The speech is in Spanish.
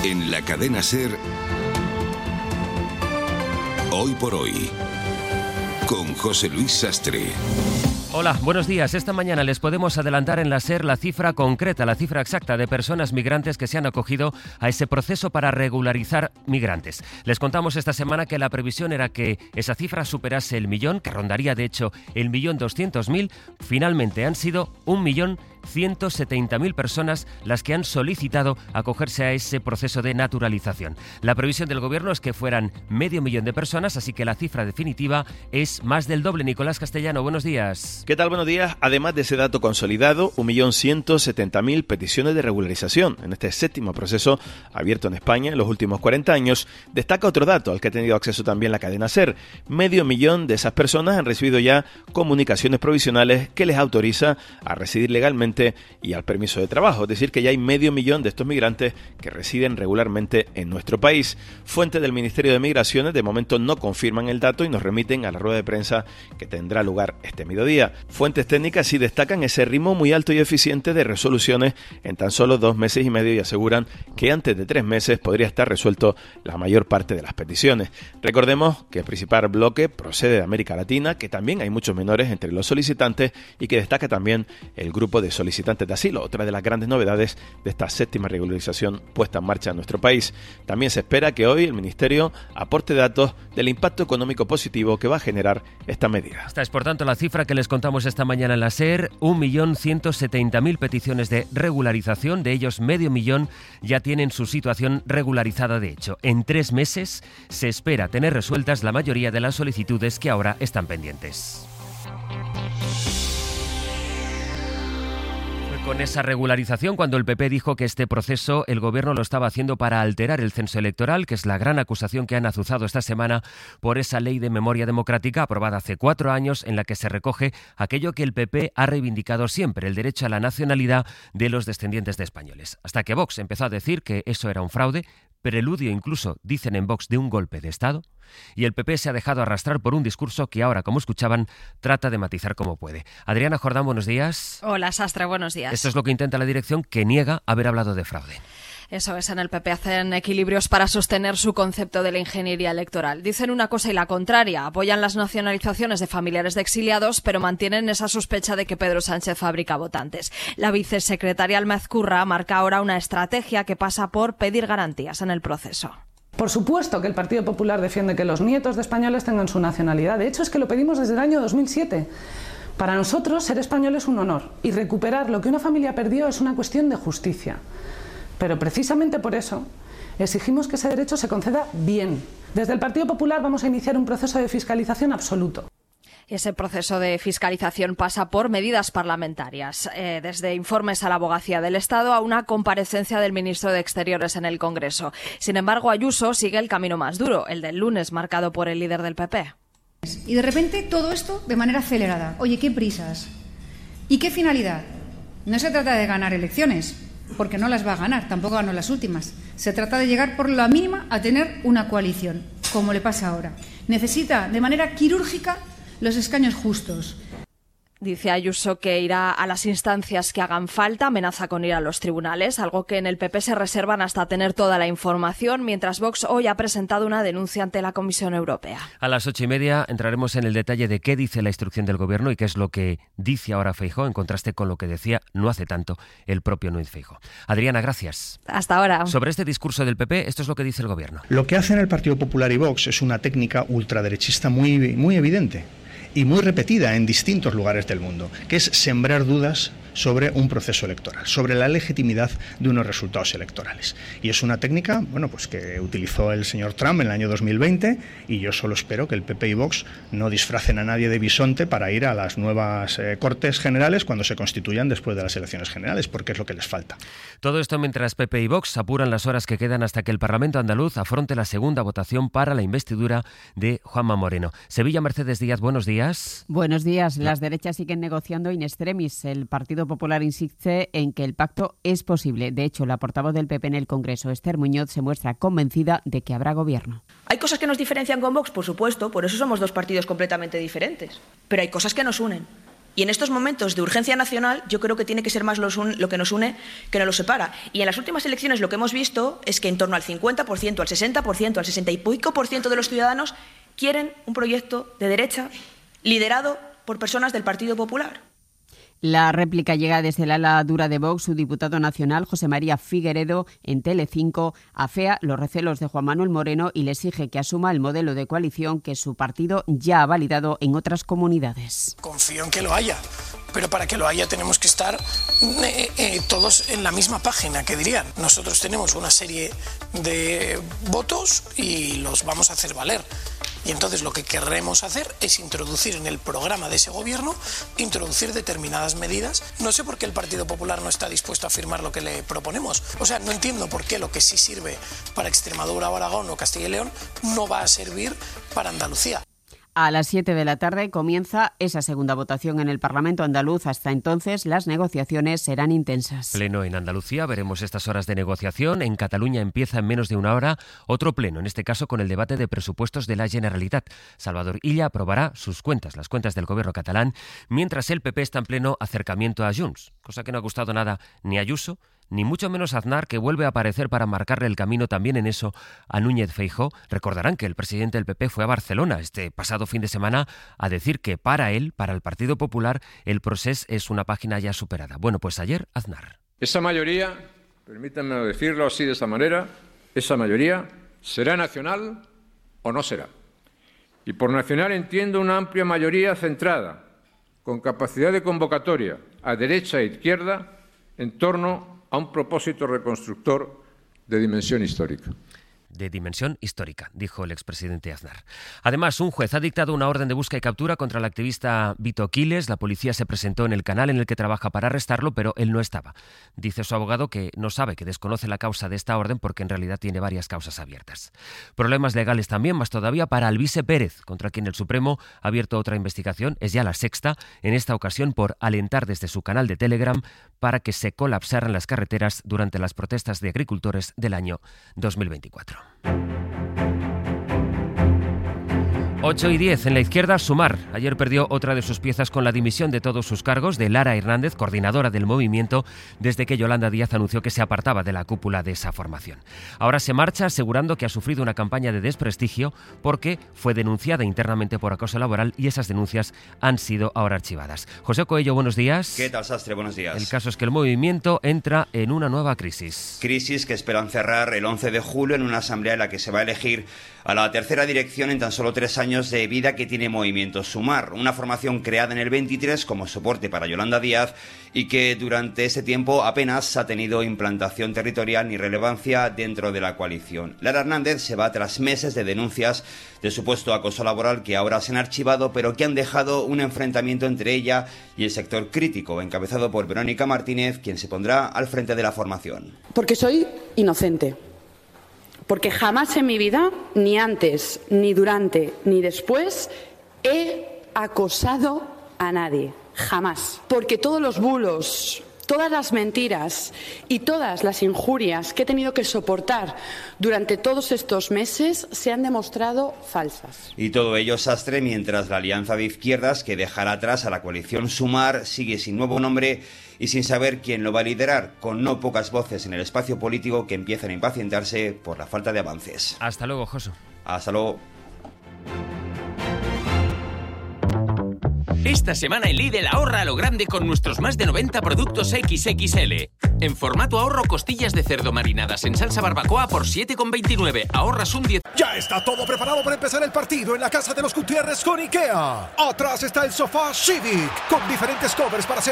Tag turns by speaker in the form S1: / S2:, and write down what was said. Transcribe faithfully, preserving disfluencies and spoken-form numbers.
S1: En la cadena SER, Hoy por Hoy, con José Luis Sastre.
S2: Hola, buenos días. Esta mañana les podemos adelantar en la SER la cifra concreta, la cifra exacta de personas migrantes que se han acogido a ese proceso para regularizar migrantes. Les contamos esta semana que la previsión era que esa cifra superase el millón, que rondaría de hecho el millón doscientos mil. Finalmente han sido un millón ciento setenta mil personas las que han solicitado acogerse a ese proceso de naturalización. La previsión del gobierno es que fueran medio millón de personas, así que la cifra definitiva es más del doble. Nicolás Castellano, buenos días.
S3: ¿Qué tal? Buenos días. Además de ese dato consolidado, un millón ciento setenta mil peticiones de regularización en este séptimo proceso abierto en España en los últimos cuarenta años. Destaca otro dato al que ha tenido acceso también la cadena SER. Medio millón de esas personas han recibido ya comunicaciones provisionales que les autoriza a residir legalmente y al permiso de trabajo, es decir, que ya hay medio millón de estos migrantes que residen regularmente en nuestro país. Fuentes del Ministerio de Migraciones de momento no confirman el dato y nos remiten a la rueda de prensa que tendrá lugar este mediodía. Fuentes técnicas sí destacan ese ritmo muy alto y eficiente de resoluciones en tan solo dos meses y medio y aseguran que antes de tres meses podría estar resuelto la mayor parte de las peticiones. Recordemos que el principal bloque procede de América Latina, que también hay muchos menores entre los solicitantes y que destaca también el grupo de solicitantes solicitantes de asilo, otra de las grandes novedades de esta séptima regularización puesta en marcha en nuestro país. También se espera que hoy el Ministerio aporte datos del impacto económico positivo que va a generar esta medida.
S2: Esta es, por tanto, la cifra que les contamos esta mañana en la SER, un millón ciento setenta mil peticiones de regularización, de ellos medio millón ya tienen su situación regularizada de hecho. En tres meses se espera tener resueltas la mayoría de las solicitudes que ahora están pendientes. Con esa regularización, cuando el P P dijo que este proceso el gobierno lo estaba haciendo para alterar el censo electoral, que es la gran acusación que han azuzado esta semana por esa ley de memoria democrática aprobada hace cuatro años en la que se recoge aquello que el P P ha reivindicado siempre, el derecho a la nacionalidad de los descendientes de españoles. Hasta que Vox empezó a decir que eso era un fraude, preludio incluso, dicen en Vox, de un golpe de Estado, y el P P se ha dejado arrastrar por un discurso que ahora, como escuchaban, trata de matizar como puede. Adriana Jordán, buenos días.
S4: Hola, Sastre, buenos días.
S2: Esto es lo que intenta la dirección, que niega haber hablado de fraude.
S4: Eso es, en el P P hacen equilibrios para sostener su concepto de la ingeniería electoral. Dicen una cosa y la contraria, apoyan las nacionalizaciones de familiares de exiliados, pero mantienen esa sospecha de que Pedro Sánchez fabrica votantes. La vicesecretaria Alma Ezcurra marca ahora una estrategia que pasa por pedir garantías en el proceso.
S5: Por supuesto que el Partido Popular defiende que los nietos de españoles tengan su nacionalidad. De hecho, es que lo pedimos desde el año dos mil siete. Para nosotros, ser español es un honor y recuperar lo que una familia perdió es una cuestión de justicia. Pero precisamente por eso exigimos que ese derecho se conceda bien. Desde el Partido Popular vamos a iniciar un proceso de fiscalización absoluto.
S4: Ese proceso de fiscalización pasa por medidas parlamentarias, eh, desde informes a la Abogacía del Estado a una comparecencia del ministro de Exteriores en el Congreso. Sin embargo, Ayuso sigue el camino más duro, el del lunes, marcado por el líder del P P.
S6: Y de repente todo esto de manera acelerada. Oye, ¿qué prisas? ¿Y qué finalidad? No se trata de ganar elecciones, porque no las va a ganar, tampoco ganó las últimas. Se trata de llegar por la mínima a tener una coalición, como le pasa ahora. Necesita de manera quirúrgica los escaños justos.
S4: Dice Ayuso que irá a las instancias que hagan falta, amenaza con ir a los tribunales, algo que en el P P se reservan hasta tener toda la información, mientras Vox hoy ha presentado una denuncia ante la Comisión Europea.
S2: A las ocho y media entraremos en el detalle de qué dice la instrucción del Gobierno y qué es lo que dice ahora Feijóo, en contraste con lo que decía no hace tanto el propio Núñez Feijóo. Adriana, gracias.
S4: Hasta ahora.
S2: Sobre este discurso del P P, esto es lo que dice el Gobierno.
S7: Lo que hacen el Partido Popular y Vox es una técnica ultraderechista muy, muy evidente y muy repetida en distintos lugares del mundo, que es sembrar dudas sobre un proceso electoral, sobre la legitimidad de unos resultados electorales. Y es una técnica, bueno, pues que utilizó el señor Trump en el año dos mil veinte, y yo solo espero que el P P y Vox no disfracen a nadie de bisonte para ir a las nuevas eh, Cortes Generales cuando se constituyan después de las elecciones generales, porque es lo que les falta.
S2: Todo esto mientras P P y Vox apuran las horas que quedan hasta que el Parlamento andaluz afronte la segunda votación para la investidura de Juanma Moreno. Sevilla, Mercedes Díaz, buenos días.
S8: Buenos días. Las derechas siguen negociando in extremis. El Partido Popular insiste en que el pacto es posible. De hecho, la portavoz del P P en el Congreso, Esther Muñoz, se muestra convencida de que habrá gobierno.
S9: Hay cosas que nos diferencian con Vox, por supuesto, por eso somos dos partidos completamente diferentes. Pero hay cosas que nos unen. Y en estos momentos de urgencia nacional yo creo que tiene que ser más lo que nos une que no lo separa. Y en las últimas elecciones lo que hemos visto es que en torno al cincuenta por ciento, al sesenta por ciento, al sesenta y pico por ciento de los ciudadanos quieren un proyecto de derecha liderado por personas del Partido Popular.
S8: La réplica llega desde el ala dura de Vox. Su diputado nacional, José María Figueredo, en Telecinco, afea los recelos de Juan Manuel Moreno y le exige que asuma el modelo de coalición que su partido ya ha validado en otras comunidades.
S10: Confío en que lo haya, pero para que lo haya tenemos que estar eh, eh, todos en la misma página, que dirían. Nosotros tenemos una serie de votos y los vamos a hacer valer. Y entonces lo que querremos hacer es introducir en el programa de ese gobierno, introducir determinadas medidas. No sé por qué el Partido Popular no está dispuesto a firmar lo que le proponemos. O sea, no entiendo por qué lo que sí sirve para Extremadura o Aragón o Castilla y León no va a servir para Andalucía.
S8: A las siete de la tarde comienza esa segunda votación en el Parlamento andaluz. Hasta entonces, las negociaciones serán intensas.
S2: Pleno en Andalucía, veremos estas horas de negociación. En Cataluña empieza en menos de una hora otro pleno, en este caso con el debate de presupuestos de la Generalitat. Salvador Illa aprobará sus cuentas, las cuentas del gobierno catalán, mientras el P P está en pleno acercamiento a Junts, cosa que no ha gustado nada ni a Ayuso, ni mucho menos a Aznar, que vuelve a aparecer para marcarle el camino también en eso a Núñez Feijóo. Recordarán que el presidente del P P fue a Barcelona este pasado fin de semana a decir que para él, para el Partido Popular, el procés es una página ya superada. Bueno, pues ayer Aznar.
S11: Esa mayoría, permítanme decirlo así de esta manera, esa mayoría será nacional o no será. Y por nacional entiendo una amplia mayoría centrada, con capacidad de convocatoria a derecha e izquierda, en torno a un propósito reconstructor de dimensión histórica.
S2: De dimensión histórica, dijo el expresidente Aznar. Además, un juez ha dictado una orden de busca y captura contra el activista Vito Quiles. La policía se presentó en el canal en el que trabaja para arrestarlo, pero él no estaba. Dice su abogado que no sabe, que desconoce la causa de esta orden porque en realidad tiene varias causas abiertas. Problemas legales también, más todavía, para Alvise Pérez, contra quien el Supremo ha abierto otra investigación, es ya la sexta, en esta ocasión por alentar desde su canal de Telegram para que se colapsaran las carreteras durante las protestas de agricultores del año dos mil veinticuatro. ocho y diez. En la izquierda, Sumar. Ayer perdió otra de sus piezas con la dimisión de todos sus cargos de Lara Hernández, coordinadora del movimiento, desde que Yolanda Díaz anunció que se apartaba de la cúpula de esa formación. Ahora se marcha asegurando que ha sufrido una campaña de desprestigio porque fue denunciada internamente por acoso laboral y esas denuncias han sido ahora archivadas. José Coello, buenos días.
S12: ¿Qué tal, Sastre? Buenos días.
S2: El caso es que el movimiento entra en una nueva crisis.
S12: Crisis que esperan cerrar el once de julio en una asamblea en la que se va a elegir a la tercera dirección en tan solo tres años de vida que tiene Movimiento Sumar, una formación creada en el veintitrés como soporte para Yolanda Díaz y que durante ese tiempo apenas ha tenido implantación territorial ni relevancia dentro de la coalición. Lara Hernández se va tras meses de denuncias de supuesto acoso laboral que ahora se han archivado, pero que han dejado un enfrentamiento entre ella y el sector crítico, encabezado por Verónica Martínez, quien se pondrá al frente de la formación.
S13: Porque soy inocente. Porque jamás en mi vida, ni antes, ni durante, ni después, he acosado a nadie. Jamás. Porque todos los bulos, todas las mentiras y todas las injurias que he tenido que soportar durante todos estos meses se han demostrado falsas.
S12: Y todo ello, Sastre, mientras la alianza de izquierdas que dejará atrás a la coalición Sumar sigue sin nuevo nombre y sin saber quién lo va a liderar, con no pocas voces en el espacio político que empiezan a impacientarse por la falta de avances.
S2: Hasta luego, Josu.
S12: Hasta luego.
S14: Esta semana en Lidl ahorra a lo grande con nuestros más de noventa productos equis equis ele. En formato ahorro, costillas de cerdo marinadas en salsa barbacoa por siete con veintinueve. Ahorras un diez.
S15: Ya está todo preparado para empezar el partido en la casa de los Gutiérrez con IKEA. Atrás está el sofá Civic con diferentes covers para hacer